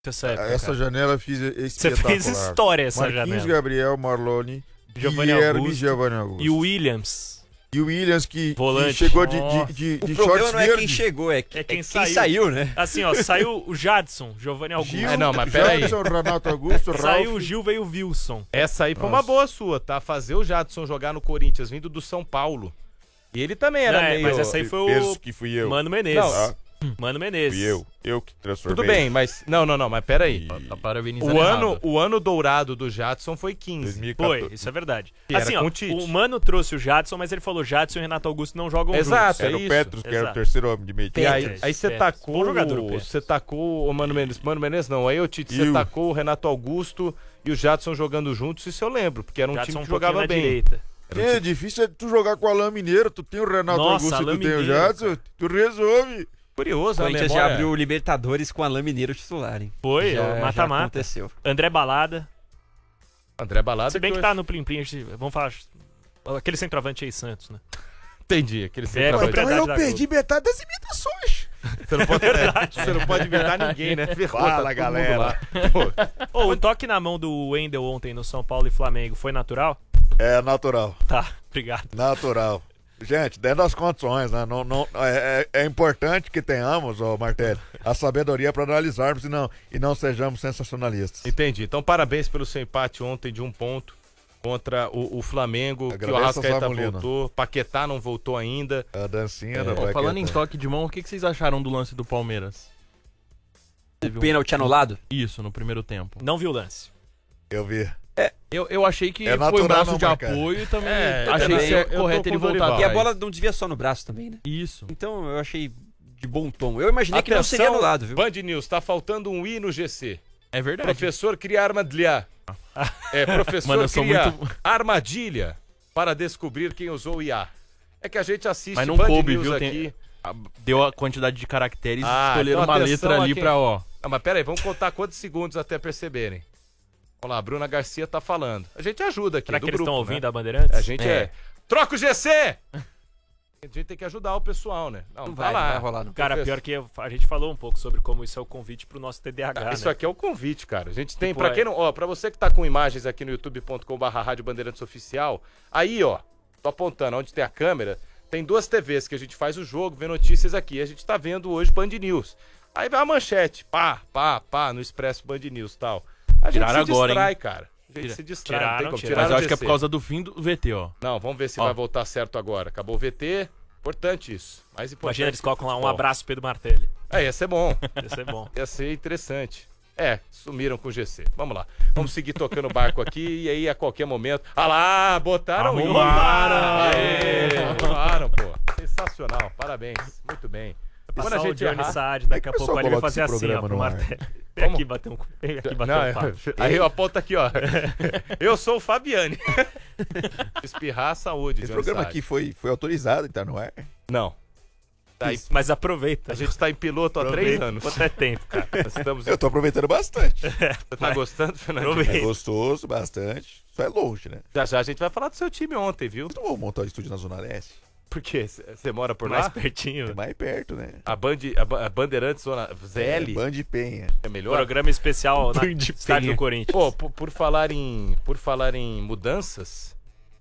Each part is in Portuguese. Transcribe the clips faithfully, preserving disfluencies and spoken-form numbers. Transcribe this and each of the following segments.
Essa, época, essa cara. janela eu fiz espetacular. Você fez história essa Marquinhos, janela. Gabriel, Marlone, Giovanni Guilherme, Augusto, Giovanni Augusto. E o Williams. E o Williams que, que Volante. chegou de, de, de, O de problema shorts não é quem verdes. chegou, é, É quem, quem é quem saiu. saiu, né? Assim, ó, saiu o Jadson, Giovanni Augusto. Gil, É, não, mas peraí. Jadson, Renato Augusto, Saiu o Ralf. Gil, veio o Wilson. Essa aí foi Nossa. uma boa sua, tá? Fazer o Jadson jogar no Corinthians, vindo do São Paulo. E ele também era Não, é, meio... mas essa aí foi Penso o que fui eu. Mano Menezes. Não, ah, Mano Menezes. fui eu. Eu que transformei. Tudo bem, mas... Não, não, não, mas peraí. Tá parabenizando O ano, errado. o ano dourado do Jadson foi quinze. dois mil e quatorze. Foi, isso é verdade. Que era Assim, com ó, o Tite. o Mano trouxe o Jadson, mas ele falou Jadson e Renato Augusto não jogam Exato. juntos. Era É o isso. Petros, que era o Exato. terceiro homem de meio E aí, Petros, aí você Petros. tacou, Bom jogador, o Petros. você tacou o Mano Menezes, Mano Menezes não, aí o Tite, E você o- tacou o Renato Augusto e o Jadson jogando juntos, isso eu lembro, porque era um Jadson time um que pouquinho jogava na bem. direita. É difícil é tu jogar com o Alain Mineiro. Tu tem o Renato Nossa, Augusto e Alain tu tem o Mineiro, Jadson. Tu resolve. Curioso, O a Corinthians já memória. abriu o Libertadores com Alain Mineiro titular, hein? Foi, já, o já mata-mata. aconteceu. André Balada. André Balada. Se bem que eu- tá no Plim Plim, a gente- vamos falar... Aquele centroavante aí, Santos, né? Entendi, aquele É, centroavante. propriedade Então eu da perdi metade das imitações. Você não pode, você não pode imitar ninguém, né? Ferrou, Fala, tá todo mundo galera. lá. Pô, Ô, o toque na mão do Wendel ontem no São Paulo e Flamengo foi natural? É natural. Tá, obrigado. Natural. Gente, dentro das condições, né? Não, não, é, é- é importante que tenhamos, ô Martelli, a sabedoria para analisarmos e não, e não sejamos sensacionalistas. entendi. Então, parabéns pelo seu empate ontem de um ponto contra o, o Flamengo, que o Agradeço ao Arrascaeta Zamolino. voltou, Paquetá não voltou ainda. A dancinha É, da Pô, falando em Paquetá. toque de mão, o que que vocês acharam do lance do Palmeiras? Teve um- Pênalti anulado? Isso, no primeiro tempo. Não viu o lance. Eu vi. Eu, eu achei que É foi um natural braço não de marcar. apoio e também É, eu achei também, que eu- eu tô correto com ele o voltar Dorival. E a atrás. bola não desvia só no braço também, né? Isso. Então eu achei de bom tom. Eu imaginei que não seria Atenção, anulado, viu? Band News, tá faltando um I no G C. É verdade. Professor cria armadilha. É, professor Mano, eu sou cria muito- armadilha para descobrir quem usou o I A. É que a gente assiste Mas não Band coube, News viu? aqui. Tem- a- Deu a quantidade de caracteres e Ah, escolheram então uma atenção letra a ali quem- pra, ó. Ah, mas pera aí, vamos contar quantos segundos até perceberem. Vamos lá, a Bruna Garcia tá falando. A gente ajuda aqui Será do que eles grupo, estão né? ouvindo a Bandeirantes? A gente é. É. Troca o G C! A gente tem que ajudar o pessoal, né? Não, Não tá vai, lá. não vai rolar, não. Cara, Professor. pior que a gente falou um pouco sobre como isso é o convite pro nosso T D A H, Ah, isso né? aqui é o convite, cara. A gente tem, Tipo, pra é- quem não, ó, pra você que tá com imagens aqui no youtube ponto com barra rádio bandeirantes oficial, aí, ó, tô apontando onde tem a câmera, tem duas T Vs que a gente faz o jogo, vê notícias aqui. A gente tá vendo hoje Band News. Aí vai a manchete, pá, pá, pá, no Expresso Band News e tal. A gente Tiraram se agora, distrai, hein? cara. A gente Tira- se distrai, tiraram, não tem como. tiraram. Mas Tiraram eu o acho que é por G C. causa do fim do V T, ó. Não, vamos ver se Ó. vai voltar certo agora. Acabou o V T, importante isso. Mais importante. Imagina, eles que colocam lá um futebol. abraço Pedro Martelli. É, ia ser bom. Ia ser bom. Ia ser interessante. É, sumiram com o G C. Vamos lá. Vamos seguir tocando o barco aqui e aí a qualquer momento. Ah lá, botaram isso. Arrumaram! Aê, arrumaram, pô. Sensacional. Parabéns. Muito bem. Quando a Passar o gente Johnny errar... Saad, daqui a Por que o pouco pessoal ele vai coloca fazer esse assim, ó, programa pro no ar? Martelli. Vem Como? aqui bater um, vem aqui bater Não, um papo. aí eu aponto aqui, ó. Eu sou o Fabiane. Espirrar a saúde. Esse Johnny programa Saad. aqui foi, foi autorizado e tá no ar. Não. Tá aí- Mas aproveita. A gente tá em piloto há Aproveita três anos. Quanto é tempo, cara. Nós estamos... Eu tô aproveitando bastante. Você tá gostando, Fernando? Aproveita. É gostoso, bastante. Só é longe, né? Já já a gente vai falar do seu time ontem, viu? Eu não vou montar o estúdio na Zona Leste. Por quê? Você mora por Mais lá? pertinho. É mais perto, né? A, Band, a, Ba- a Bandeirantes Zona Z L É, Band Penha. é melhor? Programa especial na Band estádio Penha. do Corinthians. Pô, por, por falar em, por falar em mudanças,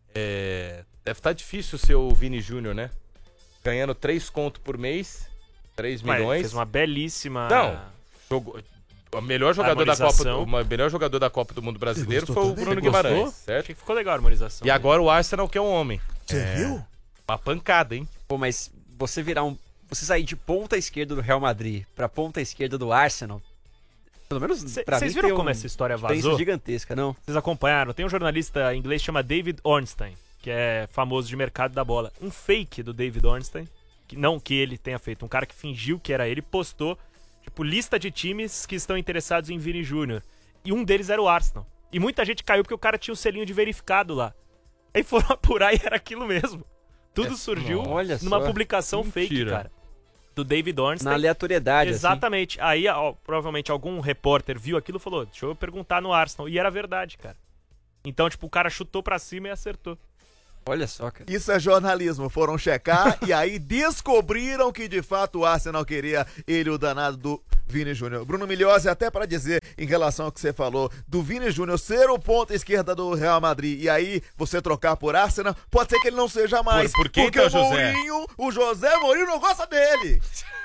é, deve estar difícil ser o Vini Júnior, né? Ganhando três conto por mês, três Mas milhões. fez uma belíssima... Não. Jogou- o melhor jogador da Copa, Harmonização. o melhor jogador da Copa do Mundo brasileiro Você foi o gostou Bruno também? Guimarães, Gostou? certo? Achei que ficou legal a harmonização. E agora o Arsenal que é um homem. Você viu? Uma pancada, hein? Pô, mas você virar um. Você sair de ponta esquerda do Real Madrid pra ponta esquerda do Arsenal. Pelo menos pra mim. Vocês viram tem como um- essa história diferença vazou? gigantesca, não? Vocês acompanharam? Tem um jornalista inglês que chama David Ornstein, que é famoso de mercado da bola. Um fake do David Ornstein, que não que ele tenha feito, um cara que fingiu que era ele, postou, tipo, lista de times que estão interessados em Vini Júnior. E um deles era o Arsenal. E muita gente caiu porque o cara tinha o selinho de verificado lá. Aí foram apurar e era aquilo mesmo. Tudo surgiu olha numa só. publicação fake, Mentira. cara. Do David Ornstein. Na aleatoriedade. Exatamente. Aí, ó, provavelmente, algum repórter viu aquilo e falou, deixa eu perguntar no Arsenal. E era verdade, cara. Então, tipo, o cara chutou pra cima e acertou. Assim. Olha só, cara. Isso é jornalismo. Foram checar e aí descobriram que de fato o Arsenal queria ele, o danado do Vini Júnior. Bruno Milhose, até para dizer em relação ao que você falou, do Vini Júnior ser o ponta esquerda do Real Madrid e aí você trocar por Arsenal, pode ser que ele não seja mais. Por, por que porque então, o José? Mourinho, o José Mourinho não gosta dele.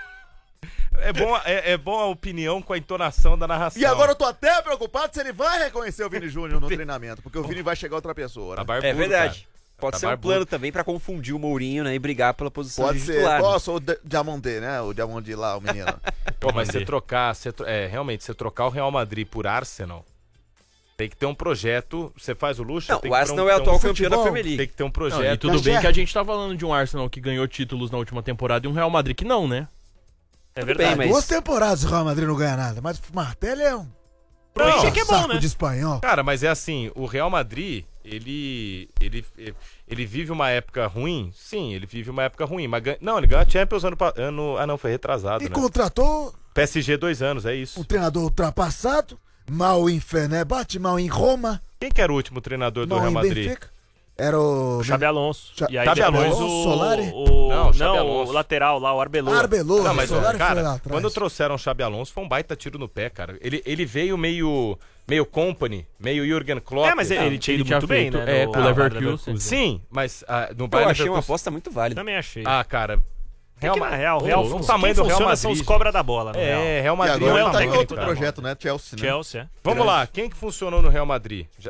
É bom, é, é bom a opinião com a entonação da narração. E agora eu tô até preocupado se ele vai reconhecer o Vini Júnior no treinamento, porque o Vini vai chegar outra pessoa. Tá Né? barbudo, É verdade. cara. Pode Tá ser um barbudo. plano também pra confundir o Mourinho, né? E brigar pela posição Pode de ser. titular. Qual né? eu sou o D- Diamondé, né? O Diamondé lá, o menino. Pô, mas Entendi. você trocar, você tro- é, realmente, você trocar o Real Madrid por Arsenal, tem que ter um projeto. Você faz o luxo? Não, tem o que ter Arsenal um- é o ter um- atual campeão da futebol. Premier League. Tem que ter um Não, projeto. e tudo Já bem já. que a gente tá falando de um Arsenal que ganhou títulos na última temporada e um Real Madrid que não, né? É Tudo verdade. bem, mas- Duas temporadas o Real Madrid não ganha nada, mas o Martelli é um Pra Não, encher que é bom, saco né? de espanhol. Cara, mas é assim, o Real Madrid, ele, ele, ele vive uma época ruim? Sim, ele vive uma época ruim, mas ganha, não, ele ganhou a Champions ano, pa- ano... Ah, não, foi retrasado, E né? contratou P S G dois anos, é um isso. treinador ultrapassado, mal em Fenerbahçe, mal em Roma, Quem que era o último treinador do mal Real em Madrid? Benfica. Era o... Xabi Alonso. Cha- E aí Xabi depois Alonso, o, Solari? o, Não, não, Xabi Alonso. o lateral lá, o Arbeloa. Arbeloa. Não, mas, Solari foi lá cara, atrás. quando trouxeram o Xabi Alonso, foi um baita tiro no pé, cara. Ele, ele veio meio, meio Company, meio Jürgen Klopp. É, mas ele, sabe? ele tinha Ele ido tinha muito bem, feito, né? é, no- com o no Leverkusen. Sim, mas ah, no Eu Bayern achei uma Leverkusen- aposta muito válida. Também achei. Ah, cara... É que, na real, Ô, Real, o quem tamanho do Real funciona Madrid, são os gente. cobra da bola, no Real. É, Real E Madrid agora não é ele o tá em tamanho, outro cara. projeto, né? Chelsea, né? Chelsea, é. Vamos Grande. lá, quem que funcionou no Real Madrid? Já-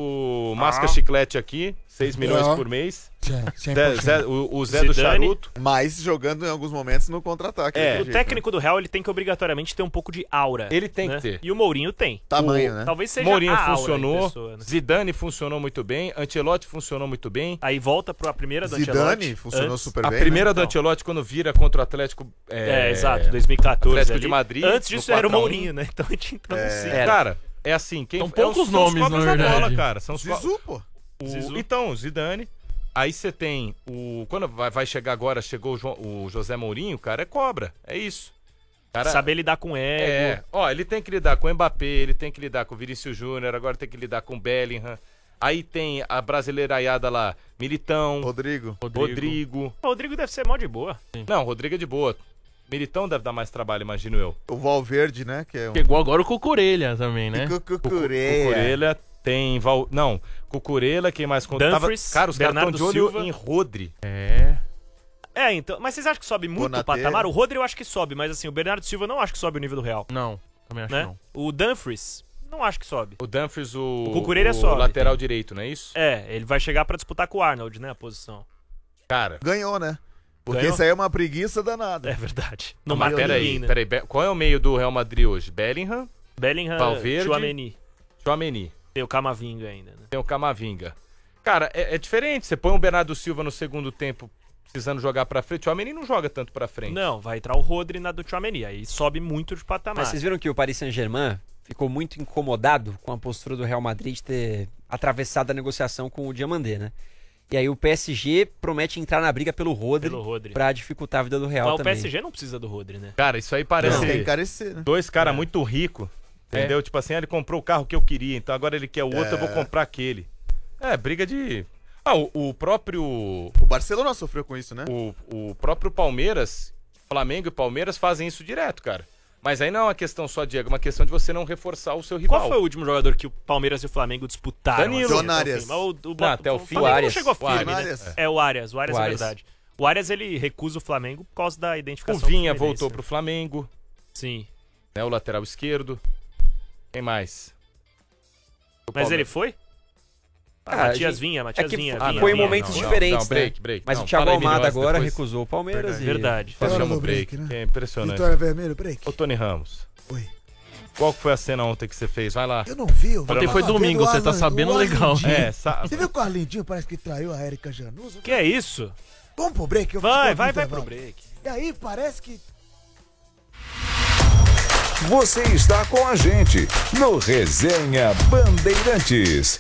O Masca Chiclete aqui, seis milhões Não. por mês. Tinha- tinha Zé- impossível. Zé- o, o Zé do Zidane. Charuto. Mas jogando em alguns momentos no contra-ataque. É, daquele O jeito, né? técnico do Real, ele tem que obrigatoriamente ter um pouco de aura. Ele tem né? que ter. E o Mourinho tem. Tamanho, o- né? Talvez seja Mourinho a aura em funcionou, pessoa, né? Zidane funcionou muito bem, Ancelotti funcionou muito bem. Aí volta pra primeira do Zidane Ancelotti. funcionou antes- super A bem. primeira né? do Ancelotti quando vira contra o Atlético... É, exato, dois mil e catorze Atlético ali. de Madrid, Antes no disso era o quatro a um. Mourinho, né? Então a gente entrou no É. cinco. Era. Cara, é assim, quem São é os- poucos são os nomes, cobras na da bola, verdade. cara. São os co- Zizu, pô. o- Zizou. Então, o Zidane. Aí você tem o. Quando vai, vai chegar agora, chegou o, Jo- o José Mourinho, cara, é cobra. É isso. Cara, Saber lidar com ego. É, ó, ele tem que lidar com o Mbappé, ele tem que lidar com o Vinícius Júnior, agora tem que lidar com o Bellingham. Aí tem a brasileiraiada lá, Militão, Rodrigo. Rodrigo. O Rodrigo deve ser mó de boa. Não, Rodrigo é de boa. Militão deve dar mais trabalho, imagino eu. O Valverde, né? Que é um... Chegou agora o Cucurelha também, né? Cucureia. Cucurella tem. Val... Não, Cucurella, quem mais conta? Tava... Dumfries, Cara, os caras estão Bernardo de olho Silva. em Rodri. É. É, então. Mas vocês acham que sobe muito o Konaté. patamar? O Rodrigo eu acho que sobe, mas assim, o Bernardo Silva eu não acho que sobe o nível do Real. Não, também acho Né? que não. O Dumfries, não acho que sobe. O Dumfries, o, O Cucurella sobe, lateral direito, não é isso? É, ele vai chegar pra disputar com o Arnold, né? A posição. Cara, Ganhou, né? Porque Ganhou? isso aí é uma preguiça danada. É verdade. Não mas marca peraí, ninguém, né? peraí. Be- Qual é o meio do Real Madrid hoje? Bellingham, Bellingham, Valverde. Chouameni. Chouameni. Tem o Camavinga ainda, né? Tem o Camavinga. Cara, é, é diferente. Você põe o Bernardo Silva no segundo tempo precisando jogar pra frente. O Chouameni não joga tanto pra frente. Não, vai entrar o Rodri na do Chouameni. Aí sobe muito de patamar. Mas vocês viram que o Paris Saint-Germain ficou muito incomodado com a postura do Real Madrid de ter atravessado a negociação com o Diamandé, né? E aí o P S G promete entrar na briga pelo Rodri, Pelo Rodri. pra dificultar a vida do Real Mas o também. P S G não precisa do Rodri, né? Cara, isso aí Não, parece tem que encarecer, né? dois caras É. muito ricos. Entendeu? Tipo assim, ah, ele comprou o carro que eu queria, então agora ele quer o outro, É. eu vou comprar aquele. É, briga de. Ah, o, o próprio. O Barcelona sofreu com isso, né? O, o próprio Palmeiras, Flamengo e Palmeiras fazem isso direto, cara. Mas aí não é uma questão só, Diego, é uma questão de você não reforçar o seu rival. Qual foi o último jogador que o Palmeiras e o Flamengo disputaram? Danilo. assim, John até o Arias. fim? Mas o, o, Não, até o fim. Flamengo O não Arias. chegou O firme, Arias. né? É o Arias, o Arias O é Arias. verdade. O Arias, ele recusa o Flamengo por causa da O identificação Vinha do Fluminense, voltou né? pro Flamengo, Sim. né? O lateral esquerdo. Quem mais? O Mas Palmeiras. ele foi? Ah, Ah, Matias gente, Vinha, Matias é que Vinha. foi Vinha, em Vinha, momentos não, não. diferentes, não, break, break. Mas Não, o Thiago fala aí, Almada Milhões, agora depois recusou o Palmeiras e... Verdade. Fazemos Hora do um break, break, né? que é impressionante. Vitória Vermelho, break. Ô, Tony Ramos, Oi. qual que foi a cena ontem que você fez? Vai lá. Eu não vi. Eu Ontem tava foi vendo domingo, o você tá Arlan- sabendo o legal. Arlindinho. É, sabe? Você viu que o Arlindinho parece que traiu a Érica Januso? Que é isso? Vamos pro break? Eu Vai, vou vai, pro vai pro intervalo. break. E aí parece que... Você está com a gente no Resenha Bandeirantes.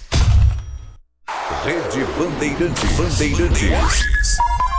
Rede Bandeirantes. Bandeirantes.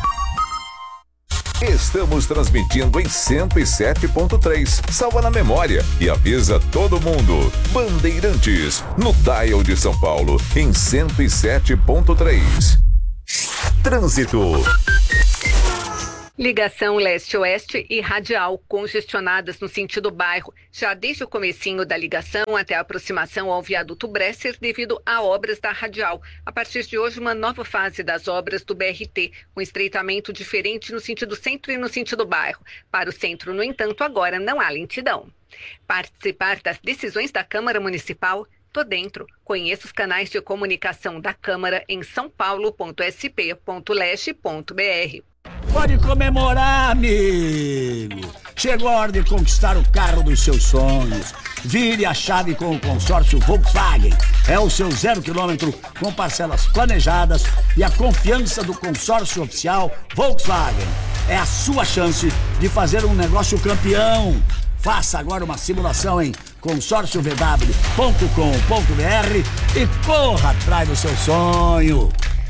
Estamos transmitindo em cento e sete ponto três. Salva na memória e avisa todo mundo. Bandeirantes, no dial de São Paulo, em cento e sete ponto três. Trânsito. Ligação leste-oeste e radial congestionadas no sentido bairro, já desde o comecinho da ligação até a aproximação ao viaduto Bresser devido a obras da radial. A partir de hoje, uma nova fase das obras do B R T, um estreitamento diferente no sentido centro e no sentido bairro. Para o centro, no entanto, agora não há lentidão. Participar das decisões da Câmara Municipal? Tô dentro. Conheça os canais de comunicação da Câmara em são paulo ponto s p ponto leste ponto b r. Pode comemorar, amigo! Chegou a hora de conquistar o carro dos seus sonhos. Vire a chave com o consórcio Volkswagen. É o seu zero quilômetro com parcelas planejadas e a confiança do consórcio oficial Volkswagen. É a sua chance de fazer um negócio campeão. Faça agora uma simulação em consórcio v w ponto com ponto b r e corra atrás do seu sonho.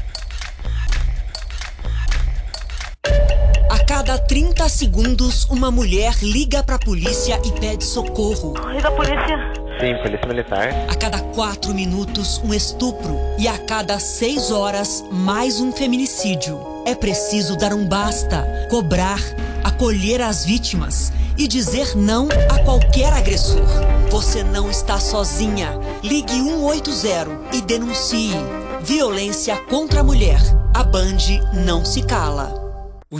A cada trinta segundos, uma mulher liga pra polícia e pede socorro. Liga a polícia. Sim, polícia militar. A cada quatro minutos, um estupro. E a cada seis horas, mais um feminicídio. É preciso dar um basta, cobrar, acolher as vítimas e dizer não a qualquer agressor. Você não está sozinha. Ligue um oito zero e denuncie. Violência contra a mulher. A Band não se cala.